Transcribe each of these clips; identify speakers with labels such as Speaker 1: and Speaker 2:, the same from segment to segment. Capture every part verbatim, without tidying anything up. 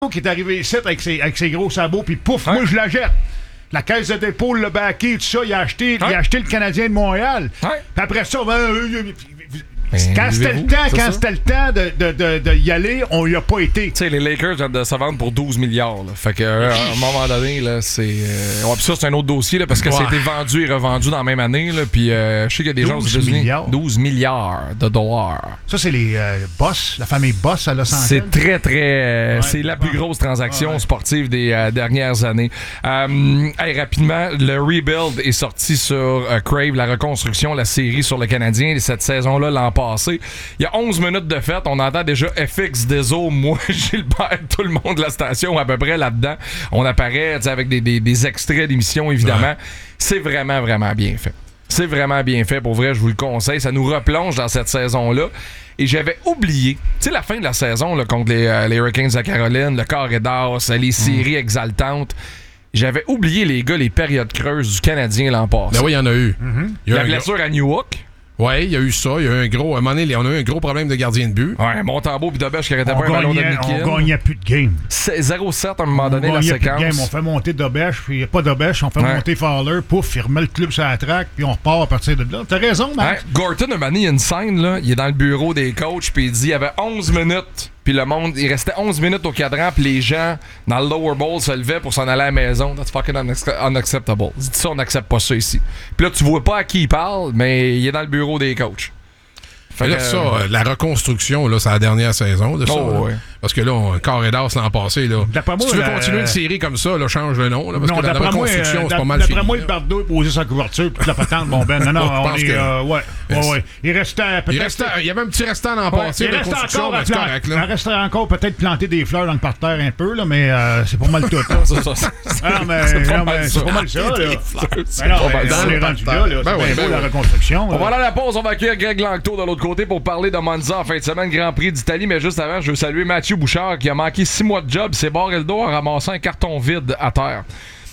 Speaker 1: qui est arrivé ici avec ses, avec ses gros sabots, puis pouf, hein? Moi, je la jette. La caisse de dépôt, le baquet, tout ça, il a acheté, hein? il a acheté le Canadien de Montréal. Hein? Puis après ça, ben, euh, euh, Ben, quand c'était le temps, quand c'était le temps de, de, de, de y aller, on y a pas été.
Speaker 2: Tu sais, les Lakers viennent de se vendre pour douze milliards. Là. Fait que euh, à un moment donné, là, c'est. Euh... Ouais, puis ça, c'est un autre dossier là, parce que ouais. ça a été vendu et revendu dans la même année. Là, puis euh, je sais qu'il y a des gens aux États-Unis. douze milliards de dollars.
Speaker 1: Ça, c'est les euh, boss, la famille Boss à Los Angeles.
Speaker 2: C'est très, très. Euh, ouais, c'est la plus grosse transaction ouais. sportive des euh, dernières années. Euh, hey, rapidement, le rebuild est sorti sur euh, Crave, la reconstruction, la série sur le Canadien. Cette saison-là, l'an passé. Il y a onze minutes de fête, on entend déjà F X, Deso, moi, Gilbert, tout le monde de la station à peu près là-dedans. On apparaît avec des, des, des extraits d'émissions, évidemment. Ouais. C'est vraiment, vraiment bien fait. C'est vraiment bien fait, pour vrai, je vous le conseille. Ça nous replonge dans cette saison-là. Et j'avais oublié, tu sais, la fin de la saison là, contre les, euh, les Hurricanes de Caroline, le corridor, les séries mmh. exaltantes. J'avais oublié, les gars, les périodes creuses du Canadien l'an passé.
Speaker 3: Ben oui, il y en a eu.
Speaker 2: Mmh. Il y a la blessure gros... à Newark.
Speaker 3: Oui, il y a eu ça. Il y a eu un gros. À un moment donné, on a eu un gros problème de gardien de but.
Speaker 2: Ouais, Montembeau puis Dobèche qui arrêtait pas un ballon de Mikin.
Speaker 1: On gagnait plus de game.
Speaker 2: zéro sept à un moment donné,
Speaker 1: on
Speaker 2: la séquence.
Speaker 1: Plus de game. On fait monter Dobèche, puis pas Dobèche, on fait ouais. monter Fowler, pouf, il remet le club sur la traque, puis on repart à partir de là. T'as raison, Max.
Speaker 2: Ouais. Gorton, un moment donné, il y a une scène, là, il est dans le bureau des coachs, puis il dit il y avait onze minutes. Puis le monde, il restait onze minutes au cadran, puis les gens dans le lower bowl se levaient pour s'en aller à la maison. That's fucking unacceptable. Il dit ça, on n'accepte pas ça ici. Puis là, tu vois pas à qui il parle, mais il est dans le bureau des coachs.
Speaker 3: Fait là, que, ça, euh, la reconstruction, là, c'est la dernière saison de ça. Oh, ouais. Parce que là, on, Corridor, l'an passé, là.
Speaker 1: D'après
Speaker 3: si
Speaker 1: moi,
Speaker 3: tu veux
Speaker 1: la...
Speaker 3: continuer une série comme ça, là, change le nom. Là, parce
Speaker 1: non,
Speaker 3: que la, la reconstruction, moi, c'est pas mal
Speaker 1: d'après
Speaker 3: fini.
Speaker 1: moi, le Bardo est posé sa couverture, puis la patente, bon ben. Non, non, on est. Que... Euh, ouais, ouais, ouais. Il restait peut-être.
Speaker 3: Il, restait, il y avait un petit restant l'an passé de reconstruction, mais c'est correct, là.
Speaker 1: Il restait encore peut-être planter des fleurs dans le parterre un peu, là, mais euh, c'est pas mal tout, là. Non, mais c'est pas mal ça, là. Mais non, on est rendu là, là. C'est bien beau, la reconstruction.
Speaker 2: On va aller à la pause, on va accueillir Greg Langto de l'autre côté pour parler de Monza en fin de semaine, Grand Prix d'Italie. Mais juste avant, je veux saluer Mathieu Bouchard qui a manqué six mois de job. C'est barré le dos en ramassant un carton vide à terre.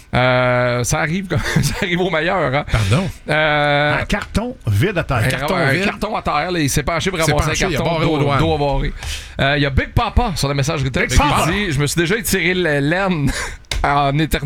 Speaker 2: Euh, ça arrive ça arrive au meilleur. Hein?
Speaker 3: Pardon?
Speaker 2: Euh,
Speaker 1: un carton vide à terre.
Speaker 2: Un
Speaker 1: carton,
Speaker 2: un
Speaker 1: vide.
Speaker 2: carton à terre. Là, il s'est penché pour ramasser
Speaker 3: penché,
Speaker 2: un carton
Speaker 3: dos,
Speaker 2: dos à barrer. Il euh, y a Big Papa sur la messagerie texte qui dit « Je me suis déjà étiré la laine en éternuant. »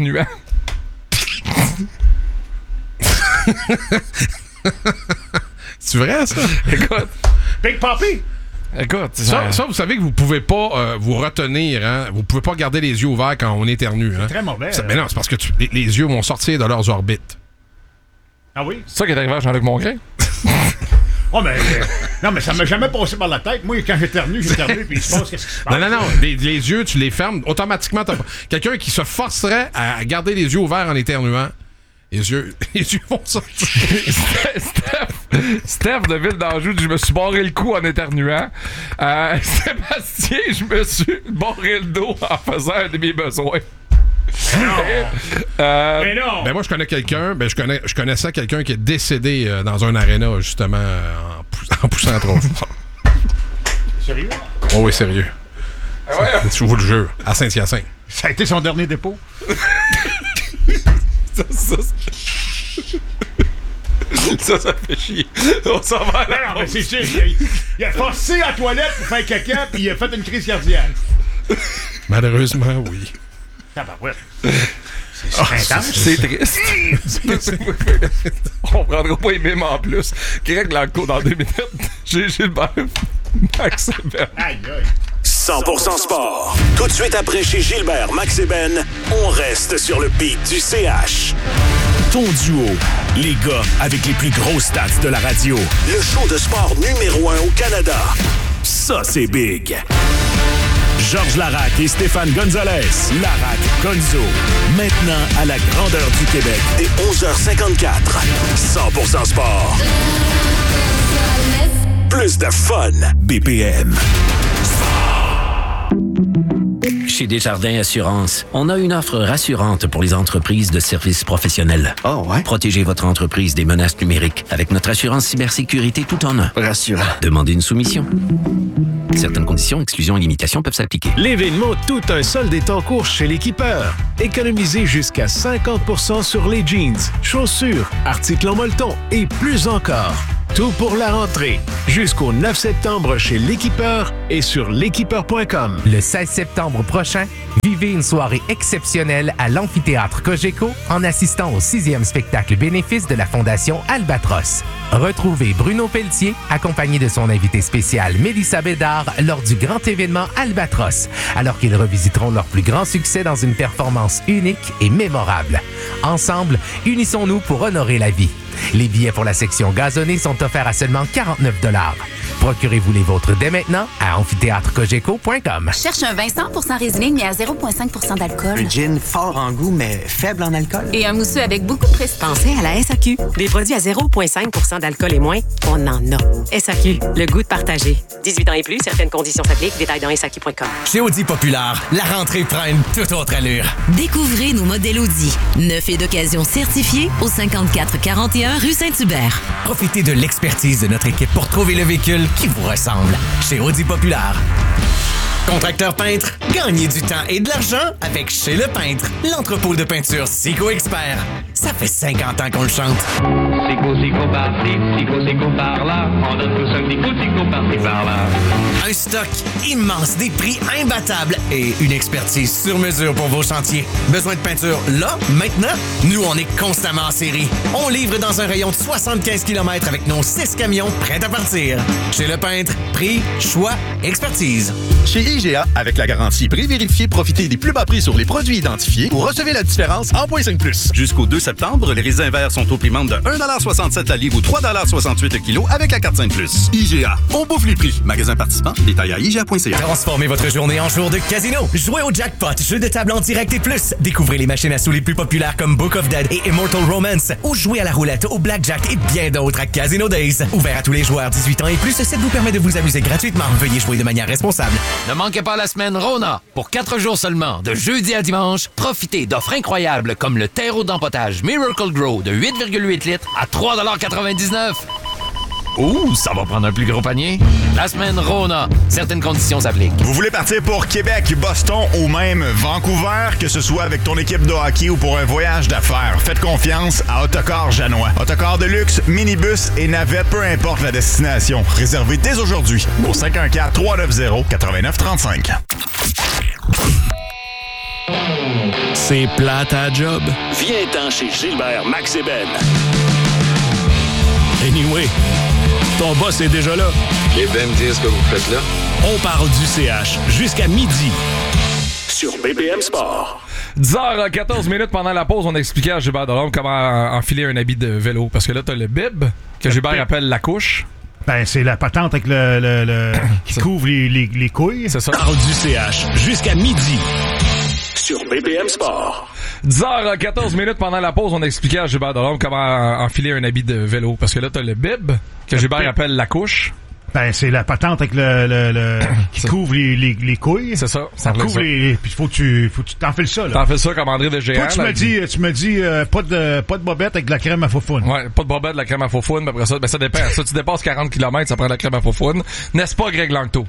Speaker 3: C'est vrai, ça?
Speaker 2: Écoute.
Speaker 1: Big Papi!
Speaker 2: Écoute,
Speaker 3: ça, ça, vous savez que vous pouvez pas euh, vous retenir, hein? Vous pouvez pas garder les yeux ouverts quand on éternue. Hein?
Speaker 1: C'est très mauvais.
Speaker 3: Ça, mais non, c'est parce que tu, les, les yeux vont sortir de leurs orbites.
Speaker 1: Ah oui?
Speaker 2: C'est ça qui est arrivé à Jean-Luc Mongrain?
Speaker 1: Oh, mais, euh, non, mais ça m'a jamais passé par la tête. Moi, quand j'éternue, j'éternue, puis il se passe qu'est-ce qui se passe.
Speaker 3: Non, non, non. Les, les yeux, tu les fermes. Automatiquement, t'as... quelqu'un qui se forcerait à garder les yeux ouverts en éternuant, les yeux, les yeux vont sortir.
Speaker 2: Steph, Steph de Ville d'Anjou, je me suis barré le cou en éternuant. Euh, Sébastien, je me suis barré le dos en faisant un de mes besoins.
Speaker 1: Non.
Speaker 2: euh,
Speaker 1: mais non.
Speaker 3: Ben moi, je connais quelqu'un, ben je connais, je connaissais quelqu'un qui est décédé euh, dans un aréna, justement, euh, en, pou- en poussant trop fort.
Speaker 1: Sérieux?
Speaker 3: Oh oui, sérieux.
Speaker 2: Ah ouais.
Speaker 3: Je vous le jure, à Saint-Hyacinthe.
Speaker 1: Ça a été son dernier dépôt?
Speaker 2: ça, ça, ça, ça fait chier. On s'en va là.
Speaker 1: Non, non, mais c'est sûr. Il a, il a forcé à la toilette pour faire caca, puis il a fait une crise cardiaque.
Speaker 3: Malheureusement, oui.
Speaker 1: Ah bah ouais.
Speaker 2: C'est, oh, c'est, c'est triste. On prendra pas les mimes en plus. Greg Langto dans deux minutes. J'ai Gilbert, Max et Ben.
Speaker 1: Aïe aïe.
Speaker 4: cent pour cent sport. Tout de suite après chez Gilbert, Max et Ben, on reste sur le beat du C H. Ton duo, les gars avec les plus grosses stats de la radio. Le show de sport numéro un au Canada. Ça, c'est big. Georges Laraque et Stéphane Gonzalez. Laraque Gonzo. Maintenant à la grandeur du Québec. Dès onze heures cinquante-quatre. cent pour cent sport. Plus de fun. B P M.
Speaker 5: Chez Desjardins Assurance, on a une offre rassurante pour les entreprises de services professionnels.
Speaker 6: Oh ouais?
Speaker 5: Protégez votre entreprise des menaces numériques avec notre assurance cybersécurité tout en un.
Speaker 6: Rassurant.
Speaker 5: Demandez une soumission. Certaines conditions, exclusions et limitations peuvent s'appliquer.
Speaker 7: L'événement Tout un solde est en cours chez l'Équipeur. Économisez jusqu'à cinquante pour cent sur les jeans, chaussures, articles en molleton et plus encore. Tout pour la rentrée. Jusqu'au neuf septembre chez l'Équipeur et sur l'équipeur point com.
Speaker 6: Le seize septembre prochain, vivez une soirée exceptionnelle à l'amphithéâtre Cogeco en assistant au sixième spectacle bénéfice de la Fondation Albatros. Retrouvez Bruno Pelletier, accompagné de son invité spécial Mélissa Bédard, lors du grand événement Albatros, alors qu'ils revisiteront leur plus grand succès dans une performance unique et mémorable. Ensemble, unissons-nous pour honorer la vie. Les billets pour la section gazonnée sont offerts à seulement quarante-neuf dollars. Procurez-vous les vôtres dès maintenant à amphithéâtre cogeco point com.
Speaker 8: Cherche un vin cent pour cent résilé mais à zéro virgule cinq pour cent d'alcool.
Speaker 9: Un gin fort en goût mais faible en alcool.
Speaker 8: Et un mousseux avec beaucoup de prestige.
Speaker 10: Pensez à la S A Q. Des produits à zéro virgule cinq pour cent d'alcool et moins, on en a. S A Q, le goût de partager. dix-huit ans et plus, certaines conditions s'appliquent. Détails dans S A Q point com.
Speaker 11: Chez Audi Populaire, la rentrée prend une toute autre allure.
Speaker 12: Découvrez nos modèles Audi. Neuf et d'occasion certifiés au cinquante-quatre quarante et un rue Saint-Hubert.
Speaker 11: Profitez de l'expertise de notre équipe pour trouver le véhicule qui vous ressemble. Chez Audi Populaire. Contracteur peintre, gagnez du temps et de l'argent avec Chez Le Peintre, l'entrepôt de peinture Sico Expert. Ça fait cinquante ans qu'on le chante.
Speaker 13: Sico, Sico, par-ci, Sico, Sico, par-là. On donne tous un petit coup, Sico, par-ci, par-là.
Speaker 11: Un stock immense, des prix imbattables et une expertise sur mesure pour vos chantiers. Besoin de peinture là, maintenant? Nous, on est constamment en série. On livre dans un rayon de soixante-quinze kilomètres avec nos six camions prêts à partir. Chez Le Peintre, prix, choix, expertise.
Speaker 14: Chez I G A, avec la garantie prix vérifié, profitez des plus bas prix sur les produits identifiés ou recevez la différence en point cinq plus. Jusqu'au deux septembre, les raisins verts sont au prix de un virgule soixante-sept la livre ou trois virgule soixante-huit le kilo avec la carte cinq plus. I G A, on bouffe les prix. Magasin participant, détail à I G A point C A.
Speaker 11: Transformez votre journée en jour de casino. Jouez au jackpot, jeu de table en direct et plus. Découvrez les machines à sous les plus populaires comme Book of Dead et Immortal Romance. Ou jouez à la roulette, au blackjack et bien d'autres à Casino Days. Ouvert à tous les joueurs dix-huit ans et plus, ce site vous permet de vous amuser gratuitement. Veuillez jouer de manière responsable.
Speaker 15: Ne manquez pas la semaine Rona. Pour quatre jours seulement, de jeudi à dimanche, profitez d'offres incroyables comme le terreau d'empotage Miracle Grow de huit virgule huit litres à trois quatre-vingt-dix-neuf. Ouh, ça va prendre un plus gros panier. La semaine Rona. Certaines conditions s'appliquent.
Speaker 16: Vous voulez partir pour Québec, Boston ou même Vancouver, que ce soit avec ton équipe de hockey ou pour un voyage d'affaires, faites confiance à Autocar Janois. Autocar de luxe, minibus et navette, peu importe la destination. Réservez dès aujourd'hui au cinq un quatre, trois neuf zéro, neuf neuf trois cinq.
Speaker 7: C'est plate à job.
Speaker 4: Viens-t'en chez Gilbert Max et Ben.
Speaker 7: Anyway, ton boss est déjà là.
Speaker 17: Il est bien me dire ce que vous faites là.
Speaker 7: On parle du C H jusqu'à midi.
Speaker 4: Sur B B M Sport.
Speaker 2: dix heures quatorze minutes pendant la pause, on expliquait à Gilbert Delorme comment enfiler un habit de vélo. Parce que là, t'as le bib, que Gilbert appelle la couche.
Speaker 1: Ben, c'est la patente avec le, le, le qui couvre les, les, les couilles.
Speaker 2: C'est ça.
Speaker 7: Parle du C H jusqu'à midi.
Speaker 4: Sur B B M Sport.
Speaker 2: dix heures quatorze minutes pendant la pause, on expliquait à Gilbert Delorme comment enfiler un habit de vélo. Parce que là, t'as le bib, que Gilbert appelle la couche.
Speaker 1: Ben, c'est la patente avec le, le, le qui couvre les, les, les couilles.
Speaker 2: C'est ça.
Speaker 1: Ça couvre les... Puis faut que tu, faut que tu t'enfiles ça, là.
Speaker 2: T'enfiles ça comme André de Géant.
Speaker 1: Toi, tu me dis, tu me dis, euh, pas de, pas de bobette avec de la crème à faufoune.
Speaker 2: Ouais, pas de bobette, de la crème à faufoune. Après ça, ben, ça dépend. Ça, tu dépasses quarante kilomètres, ça prend de la crème à faufoune. N'est-ce pas, Greg Langto?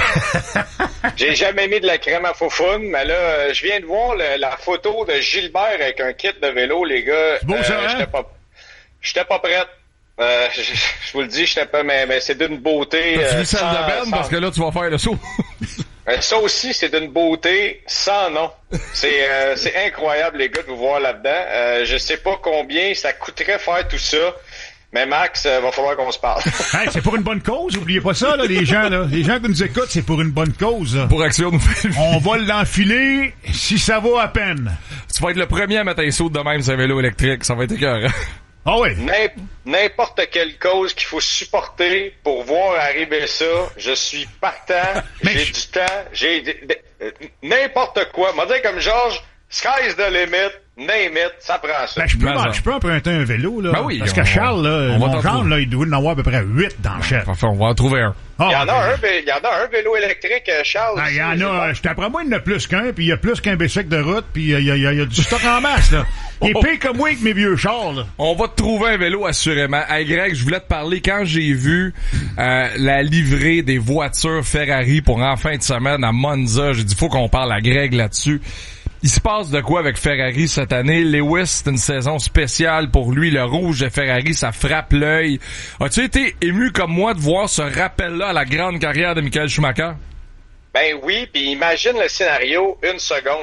Speaker 18: J'ai jamais mis de la crème à faufoune, mais là, je viens de voir le, la photo de Gilbert avec un kit de vélo, les gars.
Speaker 1: C'est beau, ça,
Speaker 18: euh,
Speaker 1: hein?
Speaker 18: J'étais pas, j'étais pas prête. Euh, je, je vous le dis, j'étais pas, mais, mais c'est d'une beauté.
Speaker 2: T'as-tu
Speaker 18: euh,
Speaker 2: vu celle
Speaker 18: sans,
Speaker 2: de Ben?
Speaker 18: sans...
Speaker 2: Parce que là, tu vas faire le saut.
Speaker 18: Ça aussi, c'est d'une beauté sans nom. C'est, euh, c'est incroyable, les gars, de vous voir là-dedans. Euh, je sais pas combien ça coûterait faire tout ça. Mais Max, euh, va falloir qu'on se parle.
Speaker 1: Hey, c'est pour une bonne cause, oubliez pas ça, là, les gens, là. Les gens qui nous écoutent, c'est pour une bonne cause. Là.
Speaker 2: Pour Action Nouvelle.
Speaker 1: On va l'enfiler si ça vaut à peine.
Speaker 2: Tu vas être le premier à mettre un saut de même sur un vélo électrique, ça va être écœurant.
Speaker 1: Ah oui.
Speaker 18: N'im- n'importe quelle cause qu'il faut supporter pour voir arriver ça, je suis partant,
Speaker 1: Mais
Speaker 18: j'ai
Speaker 1: je...
Speaker 18: du temps, j'ai d- d- euh, n'importe quoi. M'a dit comme Georges, sky's the limit, name it, ça prend ça.
Speaker 1: Ben, je peux, ben, je peux emprunter un vélo, là.
Speaker 2: Ben oui,
Speaker 1: parce
Speaker 2: on,
Speaker 1: que Charles, là,
Speaker 2: on
Speaker 1: mon genre, là, il doit en avoir à peu près huit dans le chef.
Speaker 2: Enfin, on va en trouver un.
Speaker 1: Oh,
Speaker 18: il y en a
Speaker 1: ben...
Speaker 18: un, il y en a un vélo électrique, Charles.
Speaker 1: Ah, il y en
Speaker 18: aussi,
Speaker 1: a, je t'apprends moi, il y en a plus qu'un, puis il y a plus qu'un bicycle de route, puis il y a, il y a, il y a du stock en masse, là. Il est pire comme moi avec mes vieux chars, là.
Speaker 2: On va te trouver un vélo, assurément. Hey, Greg, je voulais te parler quand j'ai vu euh, la livrée des voitures Ferrari pour en fin de semaine à Monza. J'ai dit, faut qu'on parle à Greg là-dessus. Il se passe de quoi avec Ferrari cette année? Lewis, c'est une saison spéciale pour lui. Le rouge de Ferrari, ça frappe l'œil. As-tu été ému comme moi de voir ce rappel-là à la grande carrière de Michael Schumacher?
Speaker 18: Ben oui, puis imagine le scénario, une seconde.